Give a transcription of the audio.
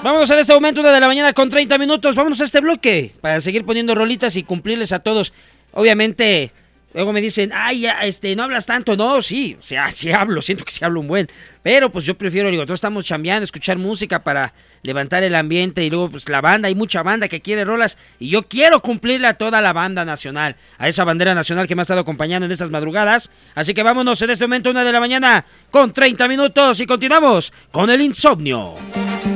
Vámonos en este momento, 1:30 a.m. Vámonos a este bloque para seguir poniendo rolitas y cumplirles a todos. Obviamente, luego me dicen, ay, no hablas tanto. No, sí, o sea, sí hablo, siento que sí hablo un buen. Pero pues yo prefiero, todos estamos chambeando, escuchar música para levantar el ambiente. Y luego pues la banda, hay mucha banda que quiere rolas. Y yo quiero cumplirle a toda la banda nacional, a esa bandera nacional que me ha estado acompañando en estas madrugadas. Así que vámonos en este momento, 1:30 a.m. y continuamos con el insomnio.